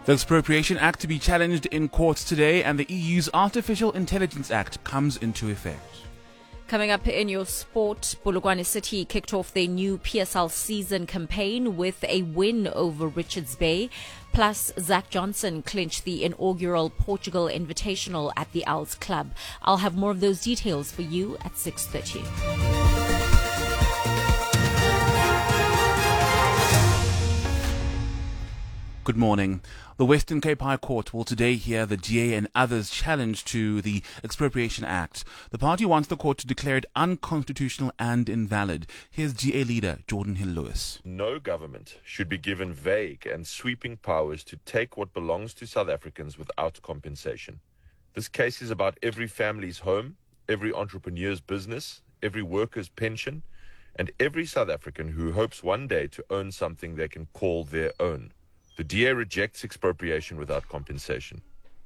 The Expropriation Act to be challenged in courts today, and the EU's Artificial Intelligence Act comes into effect. Coming up in your sport, Polokwane City kicked off their new PSL season campaign with a win over Richards Bay. Plus, Zach Johnson clinched the inaugural Portugal Invitational at the Als Club. I'll have more of those details for you at 6:30. Good morning. The Western Cape High Court will today hear the DA and others' challenge to the Expropriation Act. The party wants the court to declare it unconstitutional and invalid. Here's DA leader Jordan Hill-Lewis. No government should be given vague and sweeping powers to take what belongs to South Africans without compensation. This case is about every family's home, every entrepreneur's business, every worker's pension, and every South African who hopes one day to own something they can call their own. The DA rejects expropriation without compensation.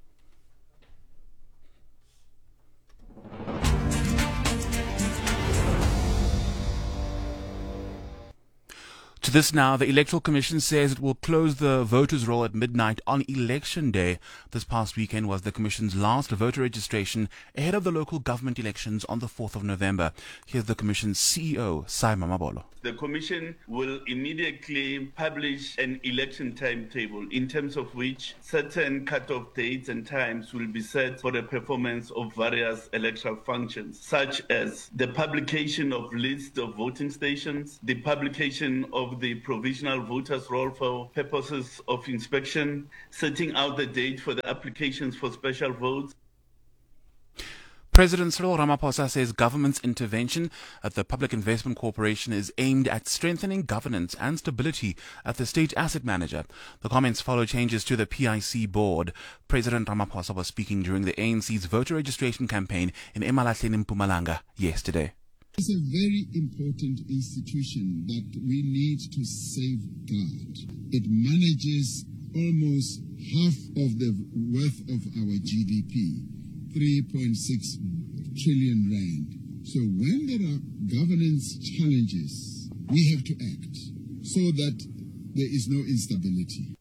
To this now, the Electoral Commission says it will close the voters' roll at midnight on Election Day. This past weekend was the Commission's last voter registration ahead of the local government elections on the 4th of November. Here's the Commission's CEO, Simon Mabolo. The Commission will immediately publish an election timetable in terms of which certain cut-off dates and times will be set for the performance of various electoral functions, such as the publication of lists of voting stations, the publication of the provisional voters' roll for purposes of inspection, setting out the date for the applications for special votes. President Cyril Ramaphosa says government's intervention at the Public Investment Corporation is aimed at strengthening governance and stability at the state asset manager. The comments follow changes to the PIC board. President Ramaphosa was speaking during the ANC's voter registration campaign in Emalahleni in Mpumalanga yesterday. It's a very important institution that we need to safeguard. It manages almost half of the worth of our GDP, 3.6 trillion rand. So when there are governance challenges, we have to act so that there is no instability.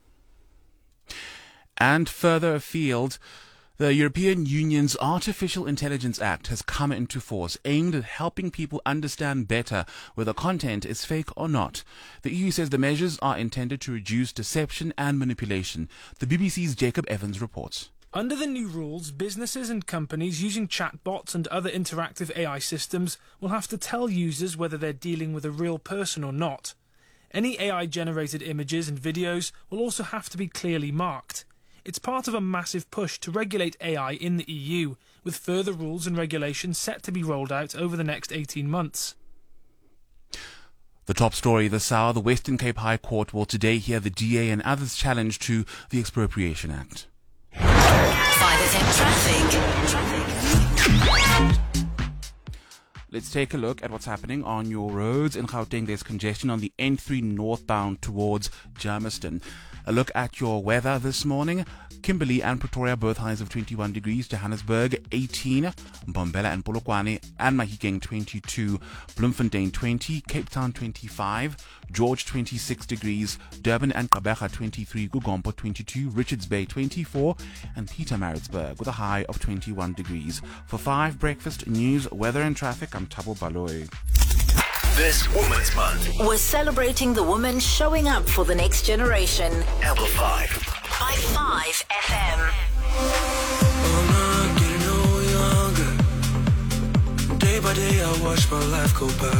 And further afield, the European Union's Artificial Intelligence Act has come into force, aimed at helping people understand better whether content is fake or not. The EU says the measures are intended to reduce deception and manipulation. The BBC's Jacob Evans reports. Under the new rules, businesses and companies using chatbots and other interactive AI systems will have to tell users whether they're dealing with a real person or not. Any AI-generated images and videos will also have to be clearly marked. It's part of a massive push to regulate AI in the EU, with further rules and regulations set to be rolled out over the next 18 months. The top story this hour, the Western Cape High Court will today hear the DA and others' challenge to the Expropriation Act. 5FM traffic. Let's take a look at what's happening on your roads. In Gauteng, there's congestion on the N3 northbound towards Germiston. A look at your weather this morning. Kimberley and Pretoria, both highs of 21 degrees. Johannesburg, 18. Mbombela and Polokwane and Mahikeng, 22. Bloemfontein, 20. Cape Town, 25. George, 26 degrees. Durban and Gqeberha, 23. Gugompo, 22. Richards Bay, 24. And Pietermaritzburg with a high of 21 degrees. For 5 breakfast news, weather and traffic, I'm Thabo Baloyi. This Women's Month, we're celebrating the women showing up for the next generation. Amplify by 5FM. I'm not getting no younger. Day by day I watch my life go by.